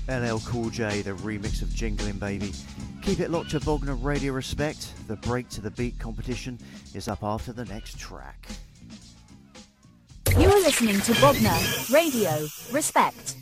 LL Cool J, the remix of Jingling Baby. Keep it locked to Wagner Radio Respect. The Break to the Beat competition is up after the next track. You are listening to Wagner Radio Respect.